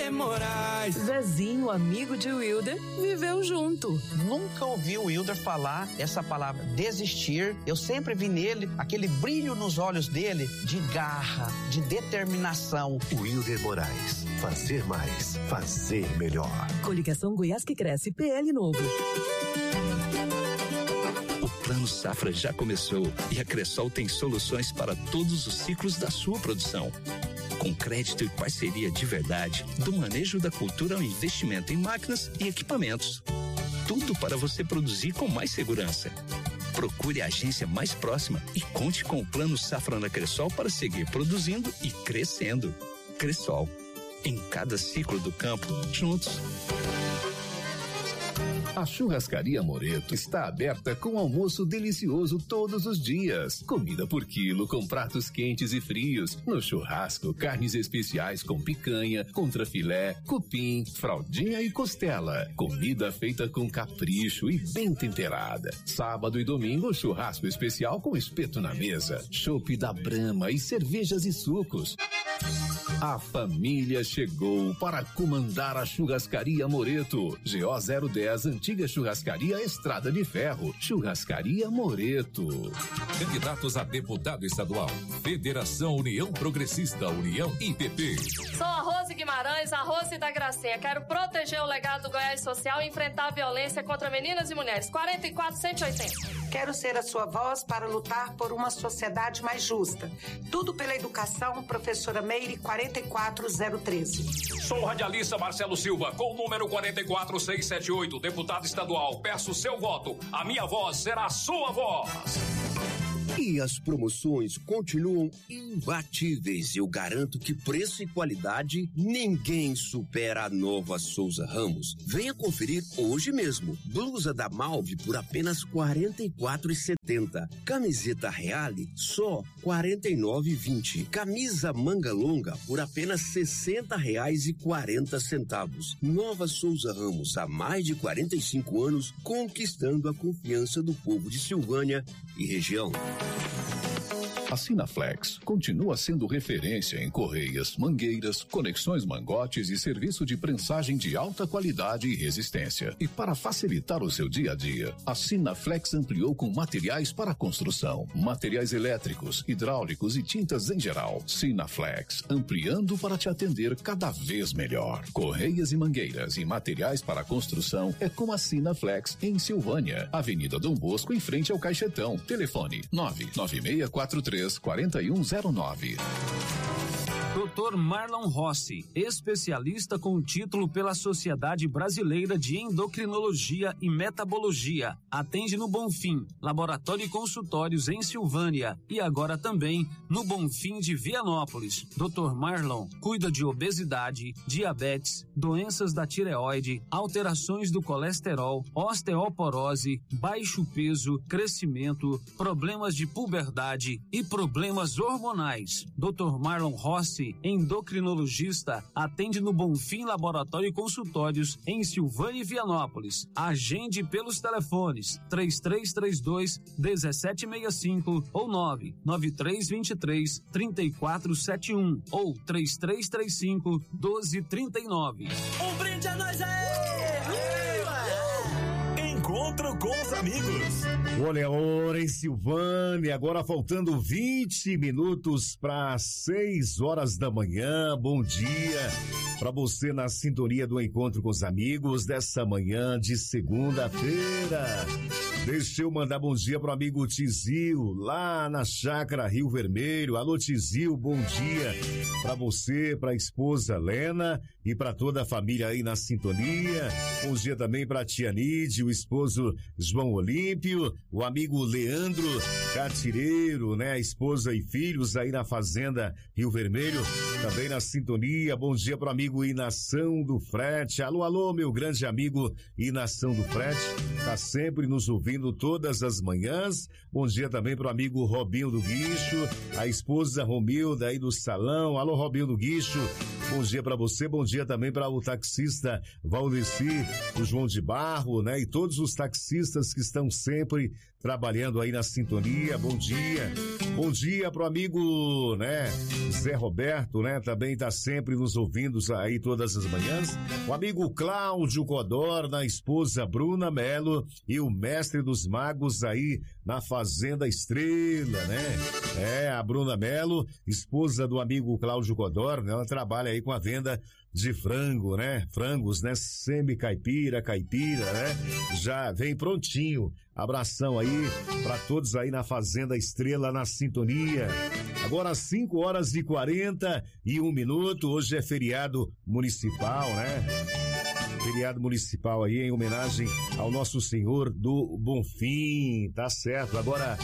Wilder Moraes. Zezinho, amigo de Wilder, viveu junto. Nunca ouvi o Wilder falar essa palavra desistir. Eu sempre vi nele aquele brilho nos olhos dele de garra, de determinação. Wilder Moraes. Fazer mais, fazer melhor. Coligação Goiás que Cresce, PL Novo. O Plano Safra já começou e a Cressol tem soluções para todos os ciclos da sua produção. Com crédito e parceria de verdade, do manejo da cultura ao investimento em máquinas e equipamentos. Tudo para você produzir com mais segurança. Procure a agência mais próxima e conte com o Plano Safra na Cressol para seguir produzindo e crescendo. Cressol, em cada ciclo do campo, juntos. A Churrascaria Moreto está aberta com almoço delicioso todos os dias. Comida por quilo com pratos quentes e frios. No churrasco, carnes especiais com picanha, contrafilé, cupim, fraldinha e costela. Comida feita com capricho e bem temperada. Sábado e domingo, churrasco especial com espeto na mesa. Chopp da Brahma e cervejas e sucos. A família chegou para comandar a Churrascaria Moreto. GO 010, antiga Churrascaria Estrada de Ferro. Churrascaria Moreto. Candidatos a deputado estadual. Federação União Progressista, União IPP. Sou a Rose Guimarães, a Rose da Gracinha. Quero proteger o legado do Goiás Social e enfrentar a violência contra meninas e mulheres. 44180. Quero ser a sua voz para lutar por uma sociedade mais justa. Tudo pela educação, professora Meire, 44013. Sou o radialista Marcelo Silva, com o número 44678, deputado estadual. Peço seu voto. A minha voz será a sua voz. E as promoções continuam imbatíveis. Eu garanto que preço e qualidade ninguém supera a Nova Souza Ramos. Venha conferir hoje mesmo. Blusa da Malve por apenas R$ 44,70. Camiseta Reale só R$ 49,20. Camisa manga longa por apenas R$ 60,40. Nova Souza Ramos, há mais de 45 anos, conquistando a confiança do povo de Silvânia e região. A Sinaflex continua sendo referência em correias, mangueiras, conexões mangotes e serviço de prensagem de alta qualidade e resistência. E para facilitar o seu dia a dia, a Sinaflex ampliou com materiais para construção, materiais elétricos, hidráulicos e tintas em geral. Sinaflex, ampliando para te atender cada vez melhor. Correias e mangueiras e materiais para construção é com a Sinaflex em Silvânia, Avenida Dom Bosco, em frente ao Caixetão. Telefone 99643 4109. Dr. Marlon Rossi, especialista com título pela Sociedade Brasileira de Endocrinologia e Metabologia. Atende no Bonfim, laboratório e consultórios em Silvânia e agora também no Bonfim de Vianópolis. Dr. Marlon cuida de obesidade, diabetes, doenças da tireoide, alterações do colesterol, osteoporose, baixo peso, crescimento, problemas de puberdade e problemas hormonais. Dr. Marlon Rossi, endocrinologista, atende no Bonfim Laboratório e Consultórios em Silvânia e Vianópolis. Agende pelos telefones 3332-1765 ou 99323-3471 ou 3335-1239. Um brinde a nós aí! Encontro com os amigos. Olha a hora em Silvânia, agora faltando 20 minutos para 6 horas da manhã. Bom dia para você na sintonia do Encontro com os Amigos dessa manhã de segunda-feira. Deixa eu mandar bom dia pro amigo Tizil, lá na Chácara Rio Vermelho. Alô, Tizil, bom dia pra você, pra esposa Lena e pra toda a família aí na sintonia. Bom dia também pra tia Nide, o esposo João Olímpio, o amigo Leandro Catireiro, né? A esposa e filhos aí na Fazenda Rio Vermelho, também na sintonia. Bom dia pro amigo Inação do Frete. Alô, alô, meu grande amigo Inação do Frete, tá sempre nos ouvindo todas as manhãs. Bom dia também pro amigo Robinho do Guicho, a esposa Romilda aí do salão. Alô, Robinho do Guicho, bom dia pra você. Bom dia também para o taxista Valdeci, o João de Barro, né? E todos os taxistas que estão sempre trabalhando aí na sintonia. Bom dia. Bom dia pro amigo, né, Zé Roberto, né, também tá sempre nos ouvindo aí todas as manhãs. O amigo Cláudio Codorna, a esposa Bruna Melo e o mestre dos magos aí na Fazenda Estrela, né? A Bruna Melo, esposa do amigo Cláudio Codorna, ela trabalha aí com a venda de frango, né? Frangos, né? Semi-caipira, né? Já vem prontinho. Abração aí para todos aí na Fazenda Estrela, na sintonia. Agora 5h41. Hoje é feriado municipal, né? Feriado municipal aí em homenagem ao Nosso Senhor do Bonfim, tá certo? Agora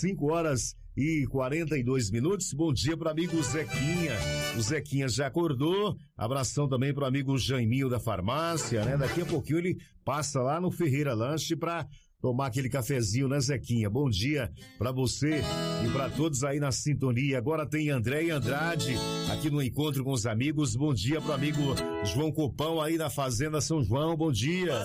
5h42. Bom dia pro amigo Zequinha. O Zequinha já acordou. Abração também pro amigo Jaiminho da farmácia, né? Daqui a pouquinho ele passa lá no Ferreira Lanche pra tomar aquele cafezinho, né, Zequinha? Bom dia pra você e pra todos aí na sintonia. Agora tem André e Andrade aqui no Encontro com os Amigos. Bom dia pro amigo João Copão aí na Fazenda São João. Bom dia.